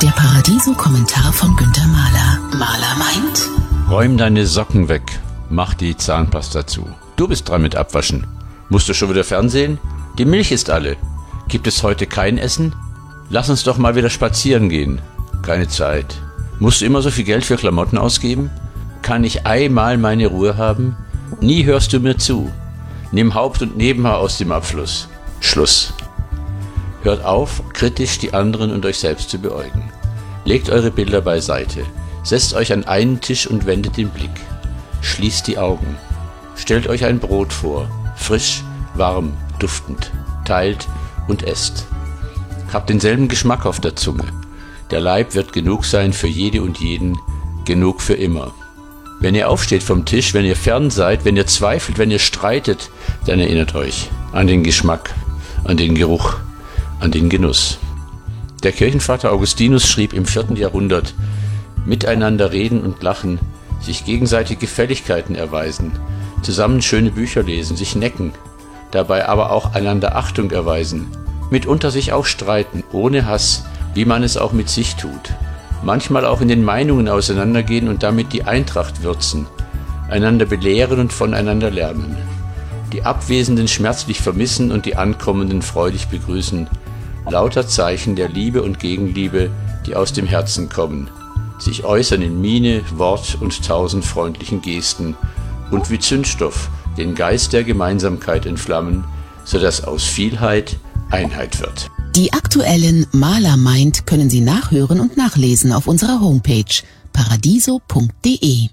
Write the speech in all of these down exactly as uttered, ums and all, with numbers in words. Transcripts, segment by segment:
Der Paradiso-Kommentar von Günter Mahler. Mahler meint: Räum deine Socken weg, mach die Zahnpasta zu. Du bist dran mit Abwaschen. Musst du schon wieder Fernsehen? Die Milch ist alle. Gibt es heute kein Essen? Lass uns doch mal wieder spazieren gehen. Keine Zeit. Musst du immer so viel Geld für Klamotten ausgeben? Kann ich einmal meine Ruhe haben? Nie hörst du mir zu. Nimm Haupt- und Nebenhaar aus dem Abfluss. Schluss. Hört auf, kritisch die anderen und euch selbst zu beäugen. Legt eure Bilder beiseite. Setzt euch an einen Tisch und wendet den Blick. Schließt die Augen. Stellt euch ein Brot vor. Frisch, warm, duftend. Teilt und esst. Habt denselben Geschmack auf der Zunge. Der Leib wird genug sein für jede und jeden, genug für immer. Wenn ihr aufsteht vom Tisch, wenn ihr fern seid, wenn ihr zweifelt, wenn ihr streitet, dann erinnert euch an den Geschmack, an den Geruch, an den Genuss. Der Kirchenvater Augustinus schrieb im vierten Jahrhundert: Miteinander reden und lachen, sich gegenseitig Gefälligkeiten erweisen, zusammen schöne Bücher lesen, sich necken, dabei aber auch einander Achtung erweisen, mitunter sich auch streiten, ohne Hass, wie man es auch mit sich tut. Manchmal auch in den Meinungen auseinandergehen und damit die Eintracht würzen, einander belehren und voneinander lernen. Die Abwesenden schmerzlich vermissen und die Ankommenden freudig begrüßen. Lauter Zeichen der Liebe und Gegenliebe, die aus dem Herzen kommen, sich äußern in Miene, Wort und tausend freundlichen Gesten und wie Zündstoff den Geist der Gemeinsamkeit entflammen, sodass aus Vielheit Einheit wird. Die aktuellen Mahler meint können Sie nachhören und nachlesen auf unserer Homepage paradiso punkt de.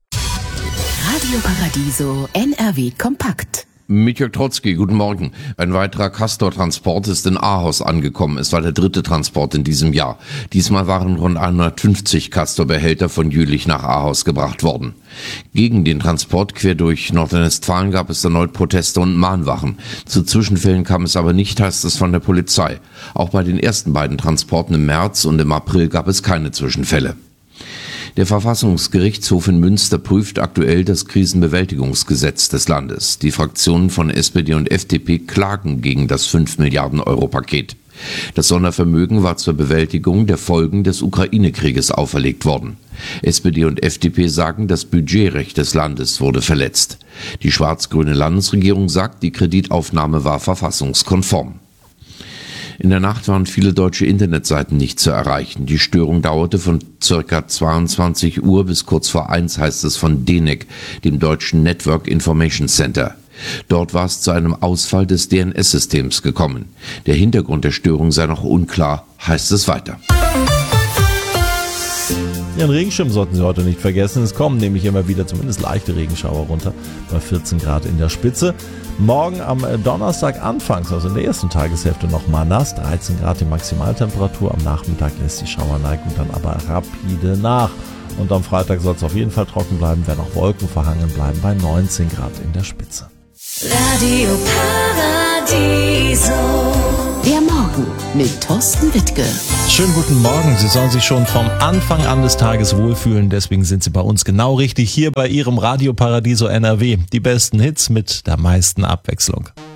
Radio Paradiso N R W Kompakt. Mit Jörg Trotzki, guten Morgen. Ein weiterer Castor-Transport ist in Ahaus angekommen. Es war der dritte Transport in diesem Jahr. Diesmal waren rund hundertfünfzig Castor-Behälter von Jülich nach Ahaus gebracht worden. Gegen den Transport quer durch Nordrhein-Westfalen gab es erneut Proteste und Mahnwachen. Zu Zwischenfällen kam es aber nicht, heißt es von der Polizei. Auch bei den ersten beiden Transporten im März und im April gab es keine Zwischenfälle. Der Verfassungsgerichtshof in Münster prüft aktuell das Krisenbewältigungsgesetz des Landes. Die Fraktionen von S P D und F D P klagen gegen das fünf Milliarden Euro Paket. Das Sondervermögen war zur Bewältigung der Folgen des Ukraine-Krieges auferlegt worden. S P D und F D P sagen, das Budgetrecht des Landes wurde verletzt. Die schwarz-grüne Landesregierung sagt, die Kreditaufnahme war verfassungskonform. In der Nacht waren viele deutsche Internetseiten nicht zu erreichen. Die Störung dauerte von ca. zweiundzwanzig Uhr bis kurz vor eins, heißt es von D N E C, dem deutschen Network Information Center. Dort war es zu einem Ausfall des D N S-Systems gekommen. Der Hintergrund der Störung sei noch unklar, heißt es weiter. Ihren Regenschirm sollten Sie heute nicht vergessen. Es kommen nämlich immer wieder zumindest leichte Regenschauer runter, bei vierzehn Grad in der Spitze. Morgen am Donnerstag anfangs, also in der ersten Tageshälfte noch mal nass, dreizehn Grad die Maximaltemperatur. Am Nachmittag lässt die Schauerneigung dann aber rapide nach. Und am Freitag soll es auf jeden Fall trocken bleiben, werden auch Wolken verhangen bleiben bei neunzehn Grad in der Spitze. Radio Paradiso. Der Morgen mit Thorsten Wittke. Schönen guten Morgen. Sie sollen sich schon vom Anfang an des Tages wohlfühlen. Deswegen sind Sie bei uns genau richtig hier bei Ihrem Radio Paradiso N R W. Die besten Hits mit der meisten Abwechslung.